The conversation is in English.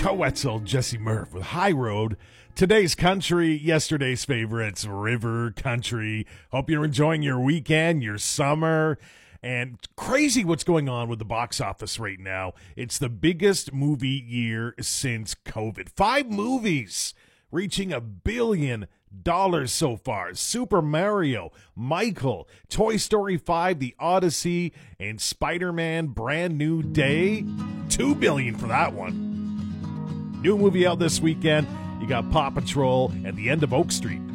Coetzel, Jesse Murph with High Road. Today's country, yesterday's favorites, river country. Hope you're enjoying your weekend, your summer. And crazy what's going on with the box office right now. It's the biggest movie year since COVID. 5 movies reaching $1 billion so far. Super Mario, Michael, Toy Story 5, The Odyssey, and Spider-Man Brand New Day. $2 billion for that one. New movie out this weekend. You got Paw Patrol and The End of Oak Street.